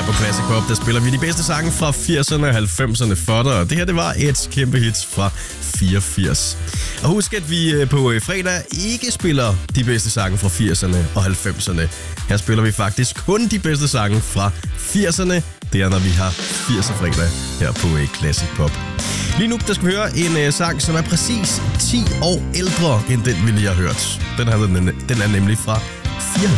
På Classic Pop, der spiller vi de bedste sange fra 80'erne og 90'erne for dig. Og det her, det var et kæmpe hit fra 84. Og husk, at vi på fredag ikke spiller de bedste sange fra 80'erne og 90'erne. Her spiller vi faktisk kun de bedste sange fra 80'erne. Det er, når vi har 80'er fredag her på Classic Pop. Lige nu, der skal vi høre en sang, som er præcis 10 år ældre end den, vi lige har hørt. Den er nemlig fra